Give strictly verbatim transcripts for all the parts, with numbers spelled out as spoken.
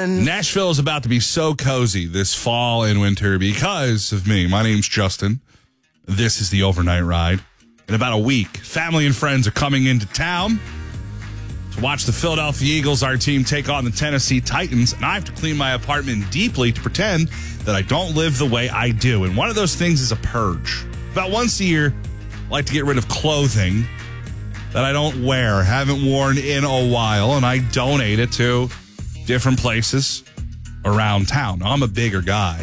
friends. Nashville is about to be so cozy this fall and winter because of me. My name's Justin. This is the Overnight Ride. In about a week, family and friends are coming into town to watch the Philadelphia Eagles, our team, take on the Tennessee Titans. And I have to clean my apartment deeply to pretend that I don't live the way I do. And one of those things is a purge. About once a year, I like to get rid of clothing that I don't wear, haven't worn in a while, and I donate it to different places around town. Now, I'm a bigger guy,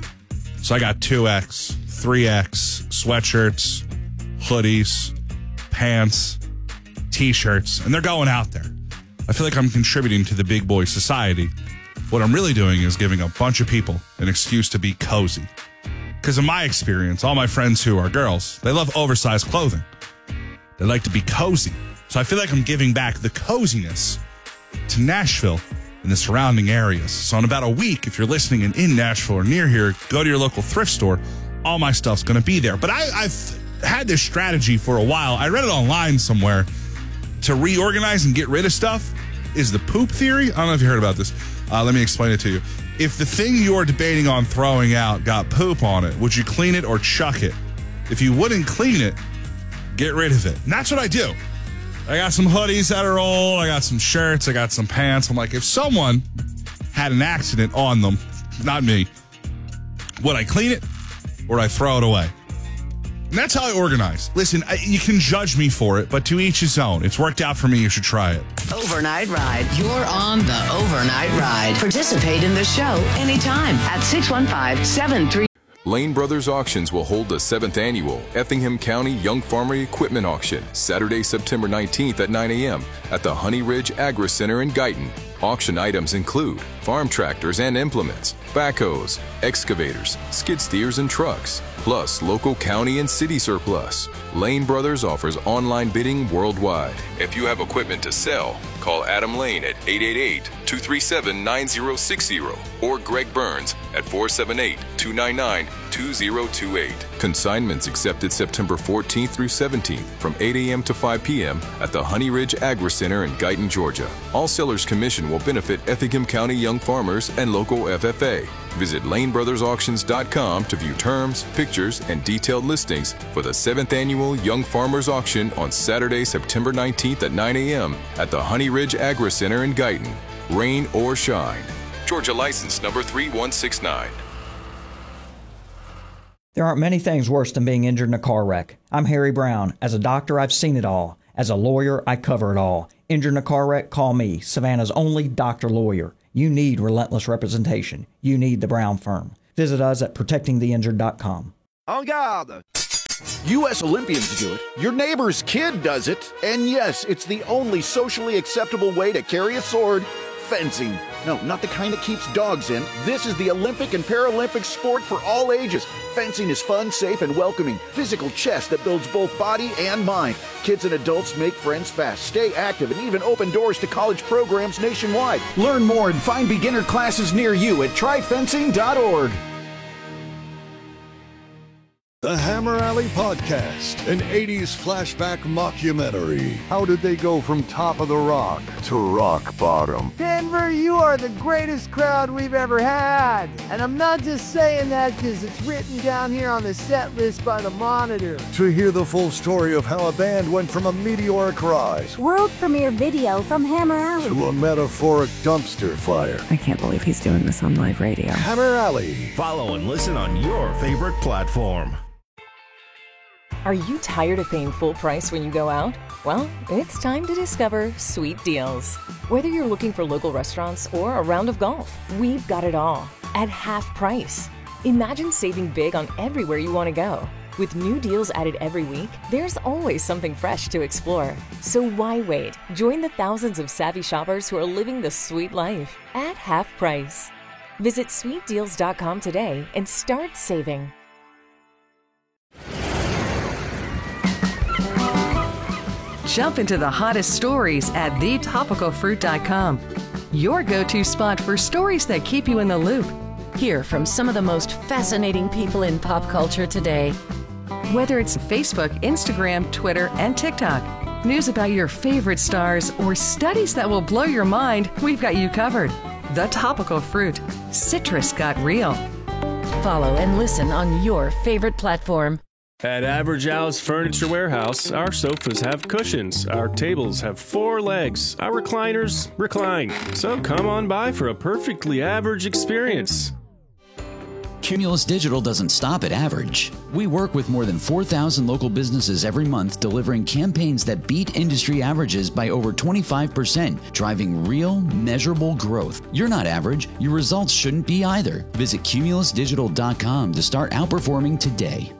so I got two X, three X, sweatshirts, hoodies, pants, T-shirts, and they're going out there. I feel like I'm contributing to the big boy society. What I'm really doing is giving a bunch of people an excuse to be cozy. Because in my experience, all my friends who are girls, they love oversized clothing. They like to be cozy. So I feel like I'm giving back the coziness to Nashville and the surrounding areas. So in about a week, if you're listening and in Nashville or near here, go to your local thrift store. All my stuff's going to be there. But I, I've had this strategy for a while. I read it online somewhere. To reorganize and get rid of stuff is the poop theory. I don't know if you heard about this. Uh, let me explain it to you. If the thing you're debating on throwing out got poop on it, would you clean it or chuck it? If you wouldn't clean it, get rid of it. And that's what I do. I got some hoodies that are old. I got some shirts. I got some pants. I'm like, if someone had an accident on them, not me, would I clean it or would I throw it away? And that's how I organize. Listen, I, you can judge me for it, but to each his own. It's worked out for me. You should try it. Overnight Ride. You're on the Overnight Ride. Participate in the show anytime at six one five, seven three. Lane Brothers Auctions will hold the seventh annual Effingham County Young Farmer Equipment Auction Saturday, September nineteenth at nine a.m. at the Honey Ridge Agri Center in Guyton. Auction items include farm tractors and implements, backhoes, excavators, skid steers, and trucks, plus local county and city surplus. Lane Brothers offers online bidding worldwide. If you have equipment to sell, call Adam Lane at eight eight eight, two three seven, nine zero six zero or Greg Burns at four seven eight, two nine nine, two zero two eight. Consignments accepted September fourteenth through seventeenth from eight a.m. to five p.m. at the Honey Ridge Agri Center in Guyton, Georgia. All sellers' commission will benefit Effingham County young farmers and local F F A. Visit lane brothers auctions dot com to view terms, pictures, and detailed listings for the seventh Annual Young Farmers Auction on Saturday, September nineteenth at nine a.m. at the Honey Ridge Agri Center in Guyton. Rain or shine. Georgia license number three one six nine. There aren't many things worse than being injured in a car wreck. I'm Harry Brown. As a doctor, I've seen it all. As a lawyer, I cover it all. Injured in a car wreck? Call me, Savannah's only doctor lawyer. You need relentless representation. You need the Brown Firm. Visit us at protecting the injured dot com. En garde! U S Olympians do it. Your neighbor's kid does it. And yes, it's the only socially acceptable way to carry a sword. Fencing. No, not the kind that keeps dogs in. This is the Olympic and Paralympic sport for all ages. Fencing is fun, safe, and welcoming. Physical chess that builds both body and mind. Kids and adults make friends fast, stay active, and even open doors to college programs nationwide. Learn more and find beginner classes near you at try fencing dot org. The Hammer Alley Podcast, an eighties flashback mockumentary. How did they go from top of the rock to rock bottom? Denver, you are the greatest crowd we've ever had. And I'm not just saying that because it's written down here on the set list by the Monitor. To hear the full story of how a band went from a meteoric rise, world premiere video from Hammer Alley, to a metaphoric dumpster fire. I can't believe he's doing this on live radio. Hammer Alley. Follow and listen on your favorite platform. Are you tired of paying full price when you go out? Well, it's time to discover Sweet Deals. Whether you're looking for local restaurants or a round of golf, we've got it all at half price. Imagine saving big on everywhere you want to go. With new deals added every week, there's always something fresh to explore. So why wait? Join the thousands of savvy shoppers who are living the sweet life at half price. Visit sweet deals dot com today and start saving. Jump into the hottest stories at the topical fruit dot com. Your go-to spot for stories that keep you in the loop. Hear from some of the most fascinating people in pop culture today. Whether it's Facebook, Instagram, Twitter, and TikTok, news about your favorite stars, or studies that will blow your mind, we've got you covered. The Topical Fruit. Citrus got real. Follow and listen on your favorite platform. At Average Al's Furniture Warehouse, our sofas have cushions, our tables have four legs, our recliners recline. So come on by for a perfectly average experience. Cumulus Digital doesn't stop at average. We work with more than four thousand local businesses every month, delivering campaigns that beat industry averages by over twenty-five percent, driving real, measurable growth. You're not average. Your results shouldn't be either. Visit cumulus digital dot com to start outperforming today.